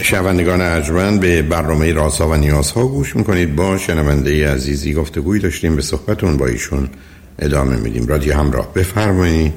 شنوندگان ارجمند، به برنامه رازها و نیازها گوش میکنید. با شنونده عزیزی گفتگوی داشتیم، به صحبتون با ایشون ادامه میدیم. رادیو همراه، بفرمایید.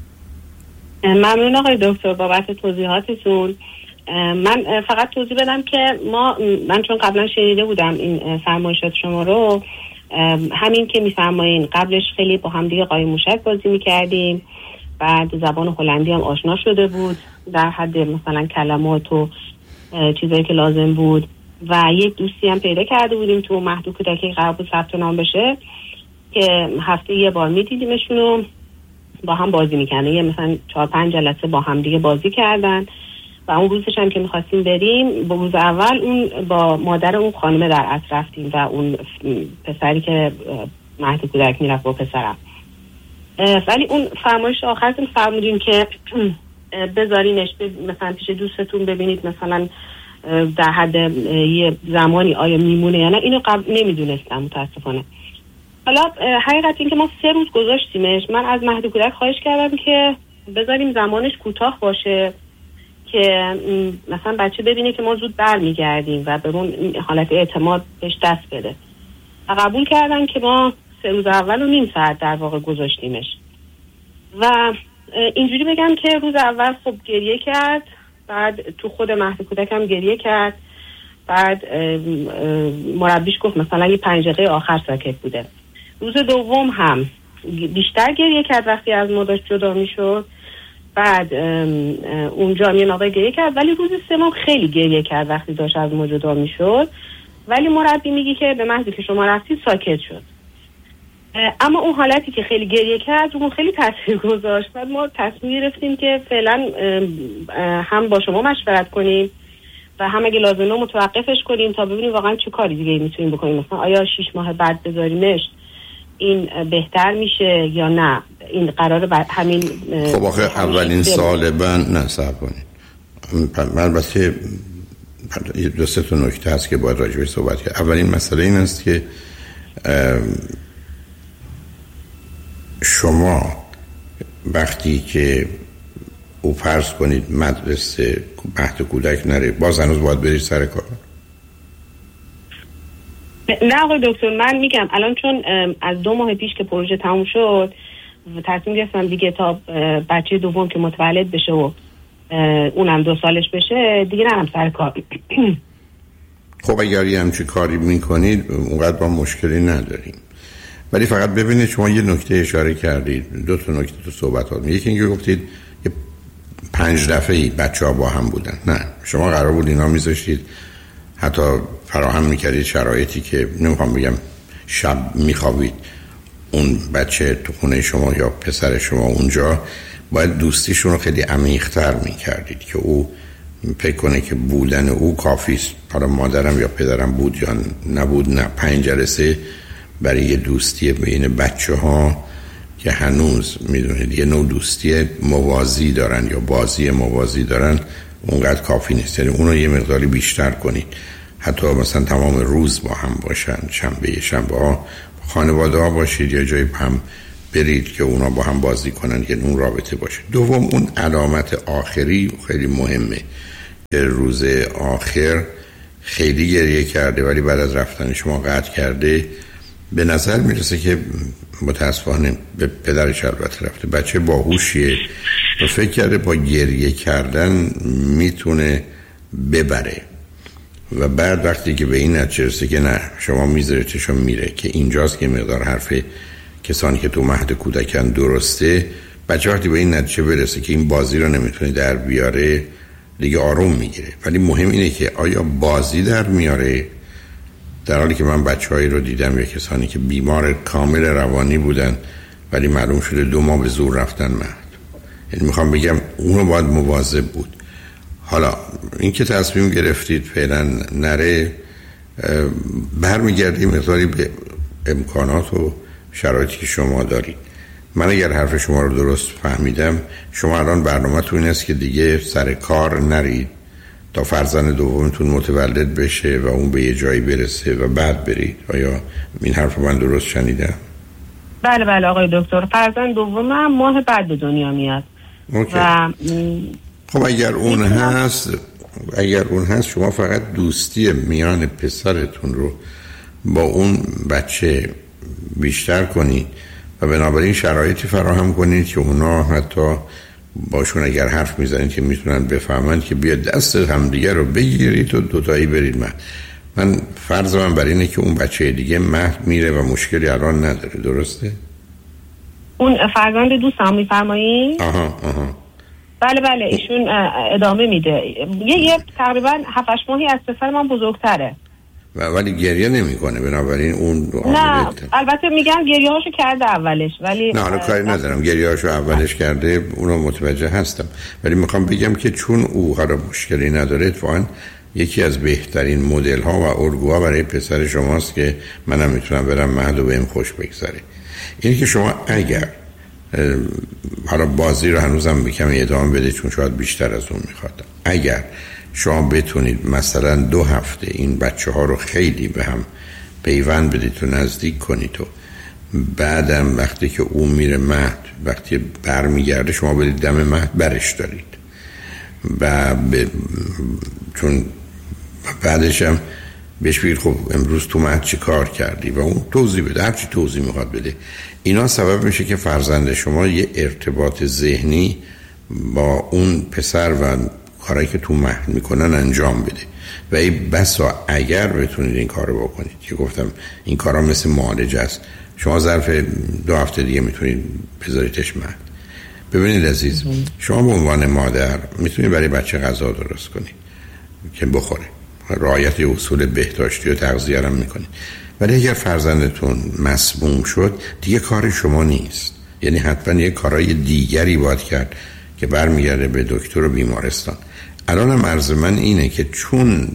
ممنون آقای دکتر بابت توضیحاتتون. من فقط توضیح بدم که من چون قبلا شنیده بودم این فرمایشات شما رو، همین که میفرمایین قبلش خیلی با هم دیگه قایم موشک بازی میکردیم، بعد زبان هلندی هم آشنا شده بود در حد مثلا کلمات و چیزایی که لازم بود، و یک دوستی هم پیدا کرده بودیم تو مهد کودکی قرار بود ثبت نام بشه که هفته یه بار میدیدیمشون و با هم بازی میکنن، یه مثلا 4-5 جلسه با هم دیگه بازی کردن. و اون روزش هم که میخواستیم بریم، با روز اول اون با مادر اون خانمه در اصل رفتیم و اون پسری که مهد کودک میرفت با پسرم. ولی اون فرمایش آخرتون فرمودین که بذارینش مثلا پیش دوستتون ببینید مثلا در حد یه زمانی آیا میمونه یا نه. اینو قبل نمیدونستم متاسفانه. حالا حقیقت این که ما 3 روز گذاشتیمش. من از مهد کودک خواهش کردم که بذاریم زمانش کوتاه باشه که مثلا بچه ببینه که ما زود برمیگردیم و به اون حالت اعتماد بهش دست بده. و قبول کردن که ما 3 روز اول و نیم ساعت در واقع گذاشتیمش. و اینجوری بگم که روز اول خب گریه کرد، بعد تو خود مهد کودک هم گریه کرد، بعد مربیش گفت مثلا یه 5 دقیقه آخر ساکت بوده. روز دوم هم بیشتر گریه کرد وقتی از مادرش جدا میشد، بعد اونجا یه موقع گریه کرد، ولی روز سوم خیلی گریه کرد وقتی داشت از ما جدا میشد. ولی مربی میگه که به محضی که شما رفتید ساکت شد. اما اون حالتی که خیلی گریه کرد اون خیلی تاثیر گذاشت و ما تصمیم گرفتیم که فعلا هم با شما مشورت کنیم و هم اگه لازمه متوقفش کنیم تا ببینیم واقعا چه کاری دیگه میتونیم بکنیم. مثلا آیا 6 ماه بعد بذاریمش این بهتر میشه یا نه؟ این قراره همین خب آخه اولین سال من نصب کنید. من بس یه 2-3 تا نکته هست که باید راجعش صحبت کرد. اولین مسئله این است که شما وقتی که او فرض کنید مدرسه مهد کودک نره، باز هنوز باید برید سر کار؟ نه آقای دکتر، من میگم الان چون از 2 ماه پیش که پروژه تموم شد تصمیم گرفتم دیگه تا بچه دوم که متولد بشه و اونم 2 سالش بشه دیگه نرم سر کار. خب اگر یه همچی کاری میکنید اونقدر با مشکلی نداریم، ولی فقط ببینید شما یه نکته اشاره کردید، 2 تا نکته تو صحبتات. یکی اینکه گفتید یه 5 دفعه‌ای بچه‌ها با هم بودن. نه، شما قرار بود اینا میذاشتید حتی فراهم میکردید شرایطی که نمیخوام بگم شب میخوابید اون بچه تو خونه شما یا پسر شما اونجا، باید دوستیشون رو خیلی عمیق‌تر میکردید که او فکر کنه که بودن او کافیست. حالا مادرم یا پدرم بود یا نبود، نه 5 جلسه برای یه دوستی بین بچه ها که هنوز میدونید یه نوع دوستی موازی دارن یا بازی موازی دارن اونقدر کافی نیست. یعنی اونو یه مقداری بیشتر کنید، حتی مثلا تمام روز با هم باشن، شنبه ها خانواده ها باشید یا جایی هم برید که اونا با هم بازی کنن که اون رابطه باشه. دوم، اون علامت آخری خیلی مهمه که روز آخر خیلی گریه کرده ولی بعد از رفتن شما قطع کرده. به نظر میرسه که متاسفانه به پدرش البته رفته، بچه باهوشیه و فکر کرده با گریه کردن میتونه ببره و بعد وقتی که به این نتیجه رسه که نه شما میذارتشون میره، که اینجاست که مقدار حرف کسانی که تو مهد کودکن درسته. بچه وقتی به این نتیجه برسه که این بازی رو نمیتونه در بیاره دیگه آروم میگیره. ولی مهم اینه که آیا بازی در میاره، در حالی که من بچه‌هایی رو دیدم یا کسانی که بیمار کامل روانی بودن ولی معلوم شده 2 ماه به زور رفتن مهد. یعنی میخوام بگم اونو باید مواظب بود. حالا این که تصمیم گرفتید فعلا نره، برمیگردیم مقداری به امکانات و شرایطی که شما دارید. من اگر حرف شما رو درست فهمیدم، شما الان برنامه‌تون این است که دیگه سر کار نرید تا فرزند دومتون متولد بشه و اون به یه جایی برسه و بعد برید. آیا این حرف من درست شنیدم؟ بله آقای دکتر، فرزند دومم ماه بعد به دنیا میاد. و خب اگر اون هست اگر اون هست شما فقط دوستی میان پسرتون رو با اون بچه بیشتر کنید و بنابراین شرایطی فراهم کنید که اونا حتی باشون اگر حرف میزنید که میتونن بفهمند که بیاد دست همدیگه رو بگیرید و دوتایی برید. من فرض من بر اینه که اون بچه دیگه مهد میره و مشکلی الان نداره. درسته؟ اون فرزند دوستم میفرمایید؟ آها. بله ایشون ادامه میده. یه تقریبا 7-8 ماهی از پسر من بزرگتره ولی گریه نمیکنه، بنابراین اون نه البته میگم گریه هاشو کرده اولش، ولی نه حالا کاری ندارم گریه هاشو اولش کرده، اونو متوجه هستم، ولی میخوام بگم که چون او حالا مشکلی نداره اتفاقا یکی از بهترین مدل ها و الگوها برای پسر شماست که منم میتونم برم مهد و بهم خوش بگذره. اینه که شما اگر حالا بازی رو هنوزم کم ادامه بده چون شاید بیشتر از اون میخواد، اگر شما بتونید مثلا 2 هفته این بچه ها رو خیلی به هم پیوند بدید و نزدیک کنید و بعدم وقتی که اون میره مهد وقتی برمیگرده شما برید دم مهد برش دارید و چون بعدش هم بهش بگید خب امروز تو مهد چی کار کردی و اون توضیح بده، هرچی توضیح میخواد بده. اینا سبب میشه که فرزند شما یه ارتباط ذهنی با اون پسر و کارهایی که تو مهد میکنن انجام بده و این بسا اگر بتونید این کار رو بکنید که گفتم این کارها مثل معالجه است، شما ظرف 2 هفته دیگه میتونید بذاریدش مهد. ببینید عزیز، شما به عنوان مادر میتونید برای بچه غذا درست کنید که بخوره، رعایت اصول بهداشتی و تغذیه هم میکنید، ولی اگر فرزندتون مسموم شد دیگه کار شما نیست، یعنی حتما یه کارهای دیگری باید کرد که برمیگرده به دکتر و بیمارستان. الانم عرض من اینه که چون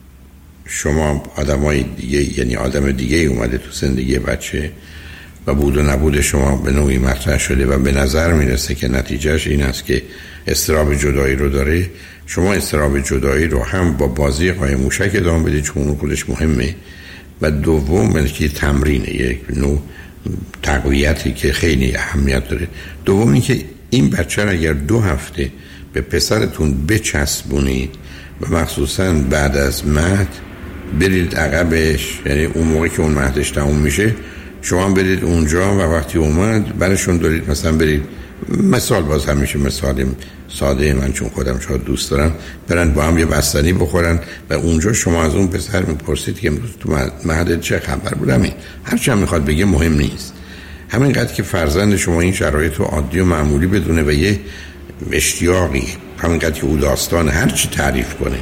شما آدمای دیگه، یعنی آدم دیگه اومده تو زندگی بچه و بود و نبود شما به نوعی مطرح شده و به نظر میرسه که نتیجهش این است که اضطراب جدایی رو داره، شما اضطراب جدایی رو هم با بازی قایم موشک ادامه بدید چون اون خودش مهمه و دوم که تمرینه، یک نوع تقویتی که خیلی اهمیت داره. دومی که این بچه رو اگر 2 هفته به پسرتون بچسبونید و مخصوصا بعد از مهد برید عقبش، یعنی اون موقع که اون مهدش تموم میشه شما برید اونجا و وقتی اومد برشون دارید مثلا برید، مثال باز همیشه مثال ساده من چون خودم شاید دوست دارم، برن با هم یه بستنی بخورن و اونجا شما از اون پسر میپرسید که امروز تو مهد چه خبر بود. همین هرچی هم میخواد بگه مهم نیست، همینقدر که فرزند شما این شرایط رو عادی و معمولی بدونه و یه اشتیاقی، همینقدر که او داستان هرچی تعریف کنه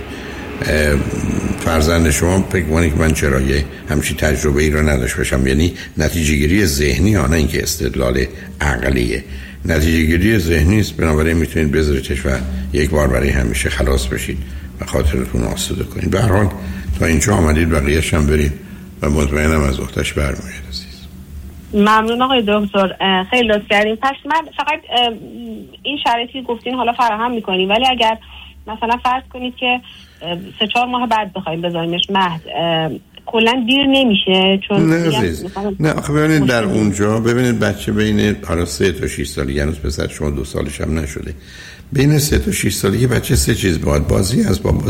فرزند شما فکر کنه که من چرا یه همچی تجربه ای رو نداشت باشم، یعنی نتیجه گیری ذهنی ها، نه اینکه استدلال عقلیه، نتیجه گیری ذهنی است. بنابراین میتونید بذاریدش و یک بار برای همیشه خلاص بشید و خاطرتون آسوده کنید. به هر حال تا اینجا آمدید بقیه‌اش هم برید و مطمئنم از وقتش برمیاد عزیز. ممنون آقای دکتر، خیلی لطف کردین. پس من فقط این شرایطی گفتین حالا فراهم میکنیم، ولی اگر مثلا فرض کنید که 3-4 ماه بعد بخوایم بذاریمش مهد کلا دیر نمیشه؟ چون نه آخه ببینید در اونجا ببینید بچه بین حالا 3 تا 6 سالگی، هنوز پسر شما 2 سالش هم نشده، بین 3 تا 6 سالگی بچه 3 چیز باید بازی از با